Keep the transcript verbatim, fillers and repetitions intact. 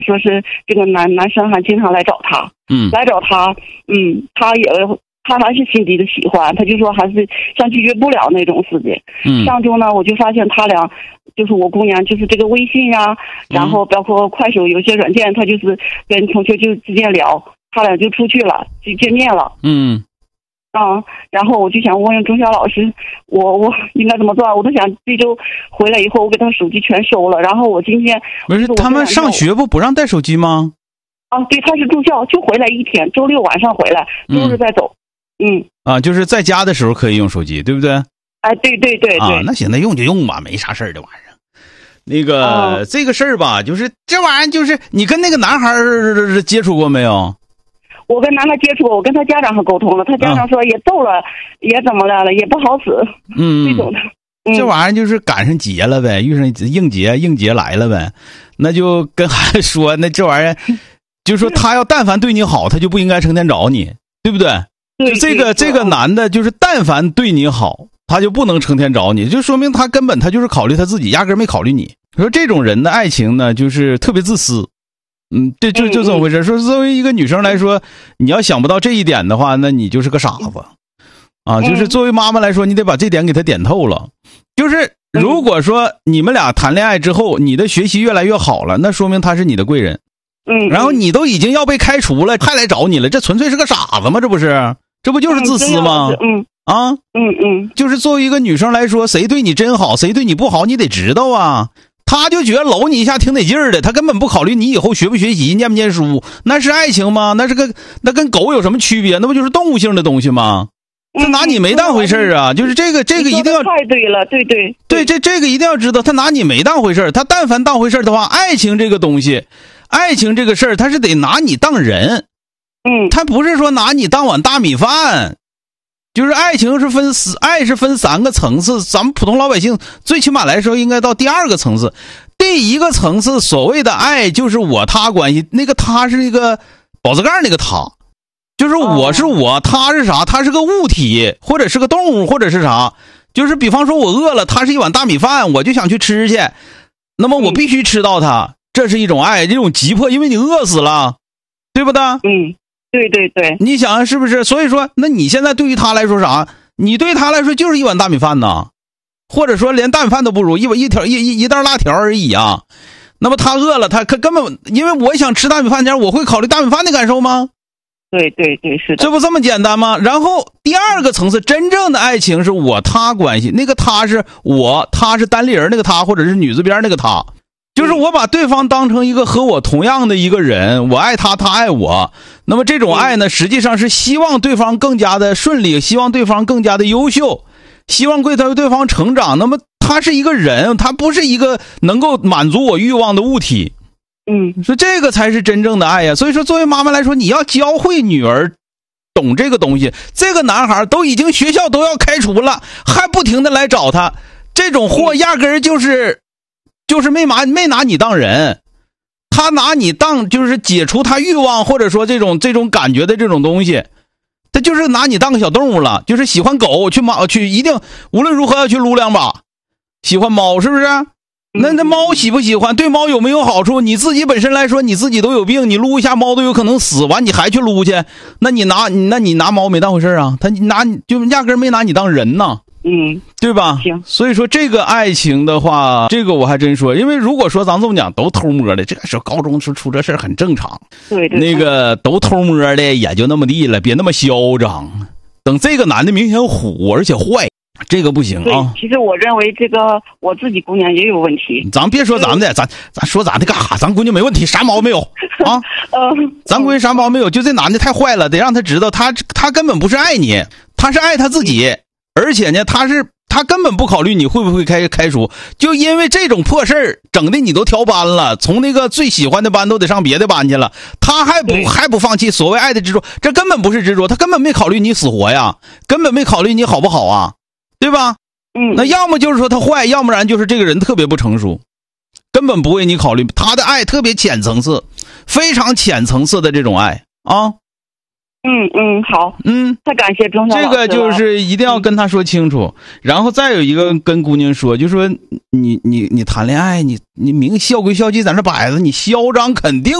说是这个男男生还经常来找他， 嗯， 来找他，嗯，他也他还是心底的喜欢，他就说还是像拒绝不了那种似的。 嗯， 上周呢，我就发现他俩就是我姑娘，就是这个微信啊，然后包括快手有些软件，他就是跟同学就直接聊，他俩就出去了，就见面了。 嗯。 啊，然后我就想问问钟晓老师，我我应该怎么做？我都想这周回来以后，我给他手机全收了。然后我今天不是他们上学不不让带手机吗？ 啊，对，他是住校，就回来一天，周六晚上回来，周日再走。嗯, 嗯啊，就是在家的时候可以用手机，对不对？ 哎，对对对对。 啊，那行，那用就用吧，没啥事儿的玩意儿。那个、 啊、 这个事儿吧，就是这玩意儿，就是你跟那个男孩接触过没有？ 我跟男的接触，我跟他家长还沟通了，他家长说也揍了，啊、也怎么来了，也不好使。 嗯， 这种的。嗯、 这玩意儿就是赶上节了呗，遇上应节，应节来了呗，那就跟孩子说，那这玩意儿，就说他要但凡对你好，他就不应该成天找你，对不对？ 对， 就这个这个男的，就是但凡对你好，他就不能成天找你，就说明他根本他就是考虑他自己，压根没考虑你。说这种人的爱情呢，就是特别自私。嗯，对，就就这么回事。说作为一个女生来说，你要想不到这一点的话，那你就是个傻子啊！就是作为妈妈来说，你得把这点给他点透了。就是如果说你们俩谈恋爱之后，你的学习越来越好了，那说明他是你的贵人。 嗯， 然后你都已经要被开除了，还来找你了，这纯粹是个傻子吗？这不是，这不就是自私吗？ 嗯啊， 嗯嗯， 就是作为一个女生来说，谁对你真好，谁对你不好，你得知道啊。他就觉得搂你一下挺得劲儿的，他根本不考虑你以后学不学习、念不念书，那是爱情吗？那是个那跟狗有什么区别？那不就是动物性的东西吗？他拿你没当回事儿啊！就是这个这个一定要太对了，对对对，这这个一定要知道，他拿你没当回事儿。他但凡当回事儿的话，爱情这个东西，爱情这个事儿，他是得拿你当人， 嗯， 他不是说拿你当碗大米饭。就是爱情是分爱是分三个层次，咱们普通老百姓最起码来说应该到第二个层次。第一个层次所谓的爱就是我他关系，那个他是一个宝字盖那个他，就是我是我，他是啥？他是个物体，或者是个动物，或者是啥？就是比方说我饿了，他是一碗大米饭，我就想去吃去，那么我必须吃到它，这是一种爱，这种急迫，因为你饿死了，对不对？ 嗯。对对对， 你想是不是？所以说，那你现在对于他来说啥？你对他来说就是一碗大米饭呐，或者说连大米饭都不如，一碗一条一一一袋辣条而已啊。那么他饿了，他可根本因为我想吃大米饭前，我会考虑大米饭的感受吗？ 对对对，是的， 这不这么简单吗？然后第二个层次，真正的爱情是我他关系，那个他是我，他是单立人那个他，或者是女字边那个他。就是我把对方当成一个和我同样的一个人，我爱他，他爱我。那么这种爱呢，实际上是希望对方更加的顺利，希望对方更加的优秀，希望对他对方成长。那么他是一个人，他不是一个能够满足我欲望的物体。 嗯， 所以这个才是真正的爱呀。所以说，作为妈妈来说，你要教会女儿懂这个东西。这个男孩都已经学校都要开除了，还不停的来找他，这种货压根儿就是。就是没拿没拿你当人，他拿你当就是解除他欲望或者说这种这种感觉的这种东西，他就是拿你当个小动物了，就是喜欢狗去猫去一定无论如何要去撸两把，喜欢猫是不是？那那猫喜不喜欢？对猫有没有好处？你自己本身来说，你自己都有病，你撸一下猫都有可能死，完你还去撸去，那你拿那你拿猫没当回事啊？他拿就压根没拿你当人呢。 嗯， 对吧？ 行， 所以说这个爱情的话，这个我还真说，因为如果说咱这么讲，都偷摸的，这个时候高中时出这事儿很正常。 对对， 那个都偷摸的也就那么地了，别那么嚣张。等这个男的明显虎而且坏，这个不行啊。 其实我认为这个我自己姑娘也有问题。 咱别说咱的，咱咱说咱的干啥？咱姑娘没问题，啥毛病没有啊？ 嗯， 咱姑娘啥毛病没有？就这男的太坏了，得让他知道他他根本不是爱你，他是爱他自己。而且呢，他是他根本不考虑你会不会开开除，就因为这种破事儿，整的你都调班了，从那个最喜欢的班都得上别的班去了，他还不还不放弃所谓爱的执着，这根本不是执着，他根本没考虑你死活呀，根本没考虑你好不好啊，对吧？ 嗯， 那要么就是说他坏，要不然就是这个人特别不成熟，根本不为你考虑，他的爱特别浅层次，非常浅层次的这种爱啊。 嗯嗯，好， 嗯， 太感谢钟晓老师了。 这个就是一定要跟他说清楚，然后再有一个跟姑娘说，就说你你你谈恋爱，你你明孝归孝，鸡在那摆着，你嚣张肯定